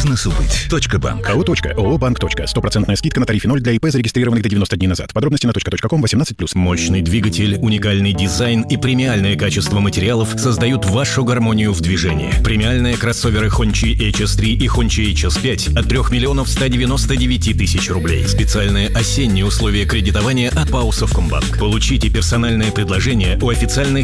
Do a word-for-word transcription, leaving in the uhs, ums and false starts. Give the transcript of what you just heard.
бизнесу быть. Точка банк. АО «Точка». ООО «Банк. Точка». Стопроцентная скидка на тарифе ноль для ИП, зарегистрированных до девяноста дней назад. Подробности на точка точка ком, восемнадцать плюс. Мощный двигатель, уникальный дизайн и премиальное качество материалов создают вашу гармонию в движении. Премиальные кроссоверы Hongqi эйч эс три и Hongqi эйч эс пять от трёх миллионов ста девяноста девяти тысяч рублей. Специальные осенние условия кредитования от ПАО «Совкомбанк». Получите персональное предложение у официальных